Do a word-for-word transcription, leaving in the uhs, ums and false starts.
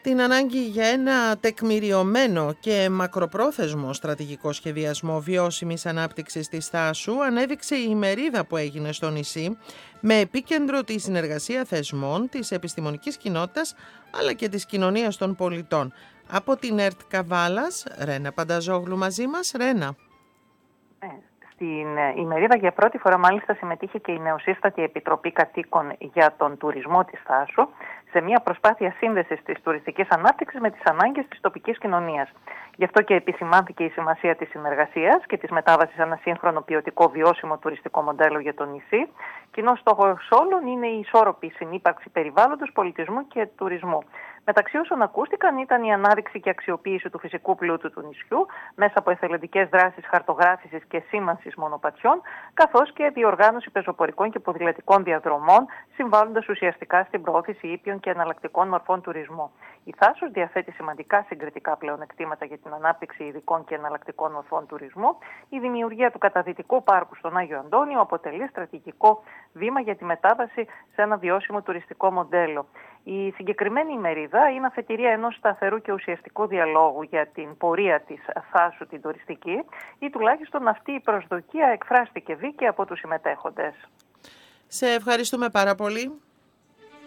Την ανάγκη για ένα τεκμηριωμένο και μακροπρόθεσμο στρατηγικό σχεδιασμό βιώσιμης ανάπτυξης της Θάσου ανέδειξε η ημερίδα που έγινε στο νησί, με επίκεντρο τη συνεργασία θεσμών, της επιστημονικής κοινότητας αλλά και της κοινωνίας των πολιτών. Από την ΕΡΤ Καβάλας, Ρένα Πανταζόγλου μαζί μας. Ρένα. Στην ημερίδα για πρώτη φορά μάλιστα συμμετείχε και η νεοσύστατη Επιτροπή Κατοίκων για τον Τουρισμό της Θάσου, σε μια προσπάθεια σύνδεσης της τουριστικής ανάπτυξης με τις ανάγκες της τοπικής κοινωνίας. Γι' αυτό και επισημάνθηκε η σημασία της συνεργασίας και της μετάβασης σε ένα σύγχρονο ποιοτικό βιώσιμο τουριστικό μοντέλο για το νησί. Κοινός στόχος όλων είναι η ισόρροπη συνύπαρξη περιβάλλοντος, πολιτισμού και τουρισμού. Μεταξύ όσων ακούστηκαν ήταν η ανάδειξη και αξιοποίηση του φυσικού πλούτου του νησιού μέσα από εθελοντικές δράσεις χαρτογράφησης και σήμανσης μονοπατιών, καθώς και διοργάνωση πεζοπορικών και ποδηλατικών διαδρομών, συμβάλλοντας ουσιαστικά στην προώθηση ήπιων και εναλλακτικών μορφών τουρισμού. Η Θάσος διαθέτει σημαντικά συγκριτικά πλεονεκτήματα για την ανάπτυξη ειδικών και εναλλακτικών μορφών τουρισμού. Η δημιουργία του καταδυτικού πάρκου στον Άγιο Αντώνιο αποτελεί στρατηγικό βήμα για τη μετάβαση σε ένα βιώσιμο τουριστικό μοντέλο. Η συγκεκριμένη ημερίδα είναι αφετηρία ενός σταθερού και ουσιαστικού διαλόγου για την πορεία της Θάσου την τουριστική, ή τουλάχιστον αυτή η προσδοκία εκφράστηκε δίκαια από τους συμμετέχοντες. Σε ευχαριστούμε πάρα πολύ.